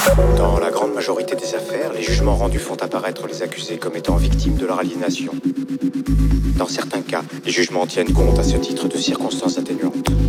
Dans la grande majorité des affaires, les jugements rendus font apparaître les accusés comme étant victimes de leur aliénation. Dans certains cas, les jugements tiennent compte à ce titre de circonstances atténuantes.